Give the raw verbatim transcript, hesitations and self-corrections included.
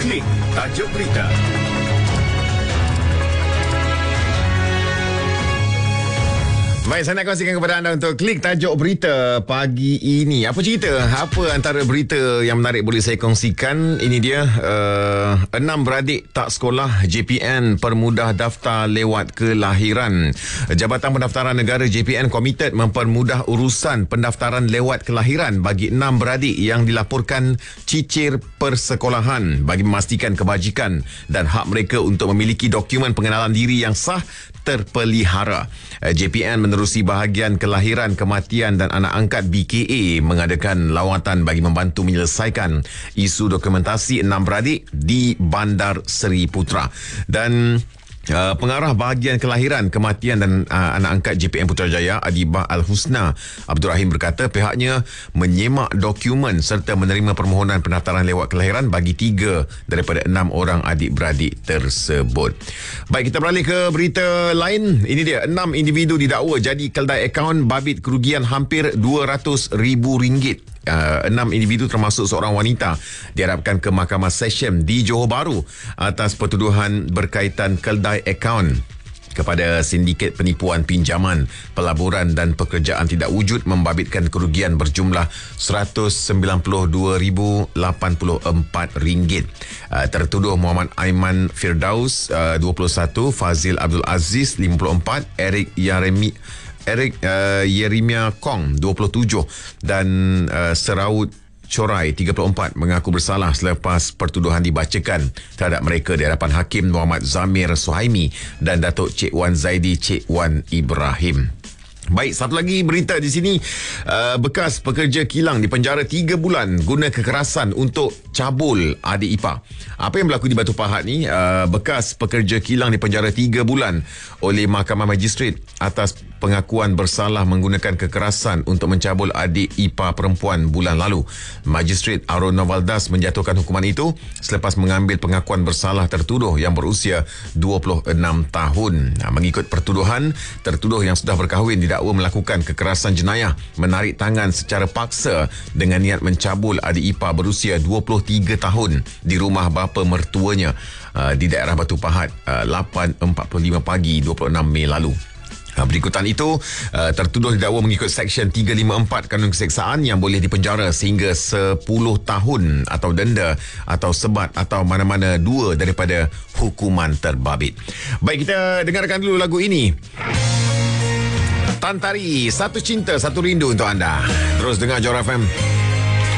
Klik tajuk berita. Baik, saya nak kongsikan kepada anda untuk klik tajuk berita pagi ini. Apa cerita? Apa antara berita yang menarik boleh saya kongsikan? Ini dia, uh, enam beradik tak sekolah, J P N permudah daftar lewat kelahiran. Jabatan Pendaftaran Negara J P N komited mempermudah urusan pendaftaran lewat kelahiran bagi enam beradik yang dilaporkan cicir persekolahan bagi memastikan kebajikan dan hak mereka untuk memiliki dokumen pengenalan diri yang sah terpelihara. J P N menerusi bahagian kelahiran, kematian dan anak angkat B K A mengadakan lawatan bagi membantu menyelesaikan isu dokumentasi enam beradik di Bandar Seri Putra. Dan Uh, pengarah bahagian kelahiran, kematian dan uh, anak angkat J P N Putrajaya, Adibah Al-Husna Abdul Rahim berkata pihaknya menyemak dokumen serta menerima permohonan pendaftaran lewat kelahiran bagi tiga daripada enam orang adik-beradik tersebut. Baik, kita beralih ke berita lain. Ini dia, enam individu didakwa jadi keldai akaun babit kerugian hampir dua ratus ribu ringgit. Uh, enam individu termasuk seorang wanita diharapkan ke Mahkamah Session di Johor Bahru atas pertuduhan berkaitan keldai akaun kepada sindiket penipuan pinjaman, pelaburan dan pekerjaan tidak wujud membabitkan kerugian berjumlah seratus sembilan puluh dua ribu lapan puluh empat ringgit. Uh, tertuduh Muhammad Aiman Firdaus, uh, dua puluh satu, Fazil Abdul Aziz, lima puluh empat, Eric Yaremi Eric uh, Yeremia Kong, dua puluh tujuh dan uh, Seraud Corai, tiga puluh empat mengaku bersalah selepas pertuduhan dibacakan terhadap mereka di hadapan Hakim Muhammad Zamir Suhaimi dan Datuk Cik Wan Zaidi Cik Wan Ibrahim. Baik, satu lagi berita di sini. Uh, bekas pekerja kilang dipenjara tiga bulan guna kekerasan untuk cabul adik ipar. Apa yang berlaku di Batu Pahat ni? Uh, bekas pekerja kilang dipenjara tiga bulan oleh Mahkamah Magistrate atas pengakuan bersalah menggunakan kekerasan untuk mencabul adik ipar perempuan bulan lalu. Magistrate Aaron Novaldas menjatuhkan hukuman itu selepas mengambil pengakuan bersalah tertuduh yang berusia dua puluh enam tahun. Nah, mengikut pertuduhan, tertuduh yang sudah berkahwin didakwa melakukan kekerasan jenayah, menarik tangan secara paksa dengan niat mencabul adik ipar berusia dua puluh tiga tahun di rumah bapa mertuanya uh, di daerah Batu Pahat uh, lapan empat puluh lima pagi dua puluh enam Mei lalu. Berikutan itu, tertuduh didakwa mengikut Seksyen tiga lima empat Kanun Keseksaan yang boleh dipenjara sehingga sepuluh tahun atau denda atau sebat atau mana-mana dua daripada hukuman terbabit. Baik, kita dengarkan dulu lagu ini. Tantari, Satu Cinta Satu Rindu untuk anda. Terus dengar Johor F M.